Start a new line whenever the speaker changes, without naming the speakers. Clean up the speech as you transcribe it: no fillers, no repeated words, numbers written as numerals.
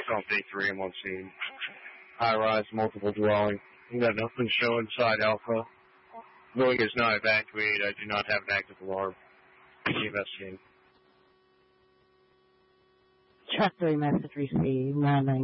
on day 3, I'm on scene. High-rise, multiple dwelling. We got nothing show inside Alpha. Building is not evacuated. I do not have an active alarm. Investigating.
Truck 3 message received. 9